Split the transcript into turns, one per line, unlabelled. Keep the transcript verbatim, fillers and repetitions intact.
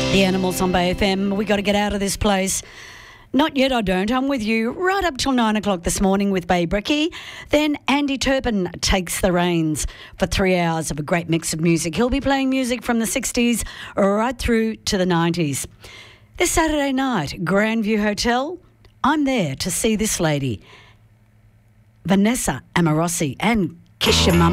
The Animals on Bay F M. We got to get out of this place. Not yet, I don't. I'm with you right up till nine o'clock this morning with Bay Bricky. Then Andy Turpin takes the reins for three hours of a great mix of music. He'll be playing music from the sixties right through to the nineties. This Saturday night, Grandview Hotel, I'm there to see this lady, Vanessa Amorosi, and Kiss Your Mum.